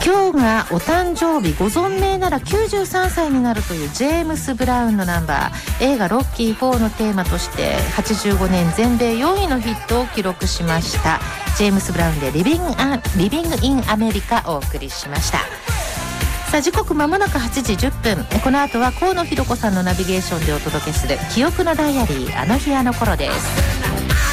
今日がお誕生日、ご存命なら93歳になるというジェームス・ブラウンのナンバー、映画ロッキー4のテーマとして85年全米4位のヒットを記録しました。ジェームス・ブラウンでリビング・イン・アメリカをお送りしました。さあ時刻まもなく8時10分、この後は河野ひろ子さんのナビゲーションでお届けする記憶のダイアリー、あの日あの頃です。